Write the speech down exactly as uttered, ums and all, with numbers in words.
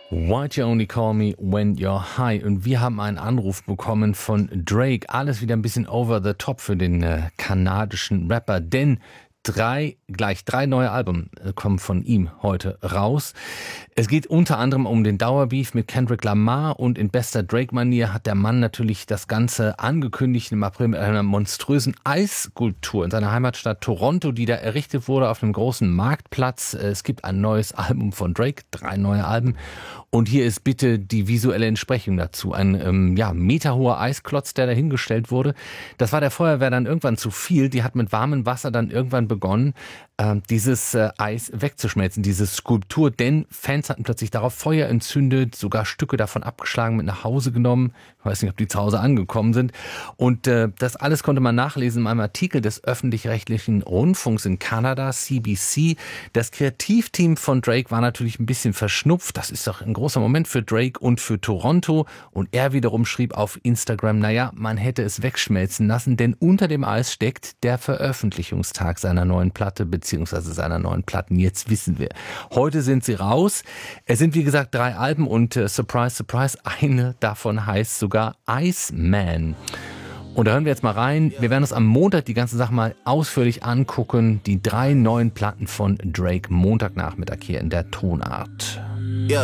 Why'd You Only Call Me When You're High? Und wir haben einen Anruf bekommen von Drake. Alles wieder ein bisschen over the top für den äh, kanadischen Rapper, denn drei, gleich drei neue Alben äh, kommen von ihm heute raus. Es geht unter anderem um den Dauerbeef mit Kendrick Lamar und in bester Drake-Manier hat der Mann natürlich das Ganze angekündigt im April mit einer monströsen Eisskulptur in seiner Heimatstadt Toronto, die da errichtet wurde auf einem großen Marktplatz. Es gibt ein neues Album von Drake, drei neue Alben. Und hier ist bitte die visuelle Entsprechung dazu. Ein ähm, ja, meterhoher Eisklotz, der dahingestellt wurde. Das war der Feuerwehr dann irgendwann zu viel. Die hat mit warmem Wasser dann irgendwann begonnen, äh, dieses äh, Eis wegzuschmelzen, diese Skulptur. Denn Fans hatten plötzlich darauf Feuer entzündet, sogar Stücke davon abgeschlagen, mit nach Hause genommen. Ich weiß nicht, ob die zu Hause angekommen sind. Und äh, das alles konnte man nachlesen in einem Artikel des öffentlich-rechtlichen Rundfunks in Kanada, C B C. Das Kreativteam von Drake war natürlich ein bisschen verschnupft. Das ist doch ein großer Moment für Drake und für Toronto. Und er wiederum schrieb auf Instagram, naja, man hätte es wegschmelzen lassen, denn unter dem Eis steckt der Veröffentlichungstag seiner neuen Platte, beziehungsweise seiner neuen Platten. Jetzt wissen wir. Heute sind sie raus. Es sind, wie gesagt, drei Alben und äh, surprise, surprise, eine davon heißt sogar Iceman. Und da hören wir jetzt mal rein. Wir werden uns am Montag die ganze Sache mal ausführlich angucken. Die drei neuen Platten von Drake Montagnachmittag hier in der Tonart. Ja.